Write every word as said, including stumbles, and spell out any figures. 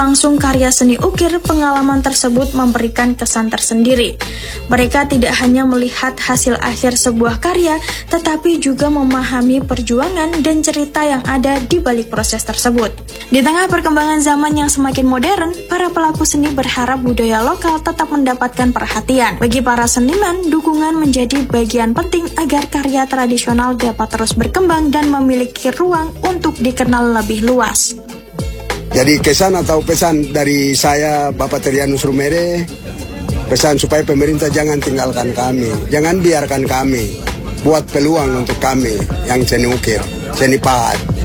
langsung karya seni ukir, pengalaman tersebut memberikan kesan tersendiri. Mereka tidak hanya melihat hasil akhir sebuah karya, tetapi juga memahami perjuangan dan cerita yang ada di balik proses tersebut. Di tengah perkembangan zaman yang semakin modern, para pelaku seni berharap budaya lokal tetap mendapatkan perhatian. Bagi para seniman, dukungan menjadi bagian penting agar karya tradisional dapat terus berkembang dan memiliki ruang untuk dikenal lebih luas. Jadi kesan atau pesan dari saya, Bapak Trianus Rumere, pesan supaya pemerintah jangan tinggalkan kami, jangan biarkan kami, buat peluang untuk kami yang seni ukir, seni pahat.